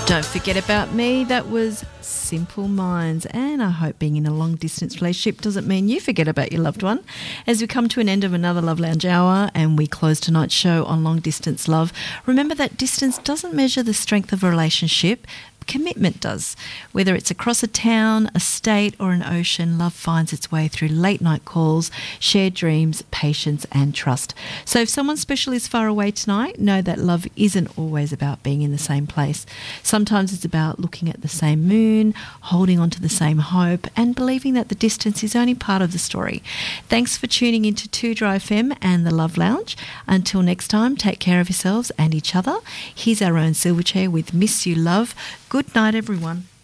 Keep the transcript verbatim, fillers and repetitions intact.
Don't forget about me. That was Simple Minds. And I hope being in a long-distance relationship doesn't mean you forget about your loved one. As we come to an end of another Love Lounge hour and we close tonight's show on long-distance love, remember that distance doesn't measure the strength of a relationship. Commitment does. Whether it's across a town, a state or an ocean, love finds its way through late night calls, shared dreams, patience and trust. So if someone special is far away tonight, know that love isn't always about being in the same place. Sometimes it's about looking at the same moon, holding on to the same hope and believing that the distance is only part of the story. Thanks for tuning into two Dry F M and the Love Lounge. Until next time, take care of yourselves and each other. Here's our own Silverchair with Miss You Love. Good night, everyone.